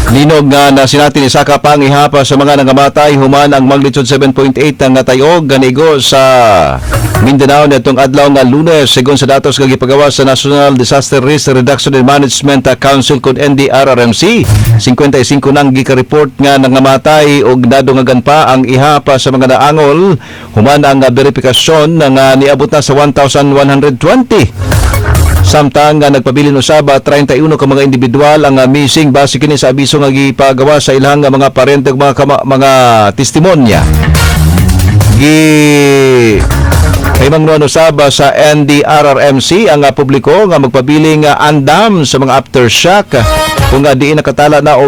Linog nga na sinati ni Saka pang ihapa sa mga nangamatay human ang magnitude 7.8 nga tayog ganigo sa Mindanao nitong adlaw nga Lunes sigon sa datos nga gipagawa sa National Disaster Risk Reduction and Management Council kun NDRRMC. 55 nang gika-report nga nangamatay og nadungagan pa ang ihapa sa mga naangol human ang verifikasyon nga niabot na sa 1,120. Samtang nga nagpabilin usaba 31 ka mga individual ang missing base kini sa abiso nga gipagawa sa ilang mga parente ug mga testimonya. Kay mangnuan usaba sa NDRRMC ang publiko nga magpabiling andam sa mga aftershock kung diin nakatala na og